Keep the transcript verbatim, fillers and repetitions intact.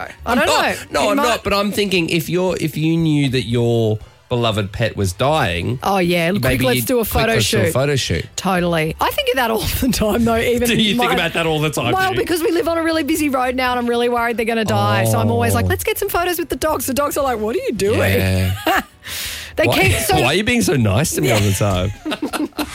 I don't not, know. No, It I'm might- not. But I'm thinking if you're if you knew that your beloved pet was dying. Oh, yeah. Quick, maybe let's you'd- do a quick, photo let's do shoot. a photo shoot. Totally. I think of that all the time, though. Even Do you think my- about that all the time? Well, do you? because we live on a really busy road now and I'm really worried they're going to die. So I'm always like, Oh. let's get some photos with the dogs. The dogs are like, what are you doing? Yeah. They why, keep so why are you being so nice to me all the time?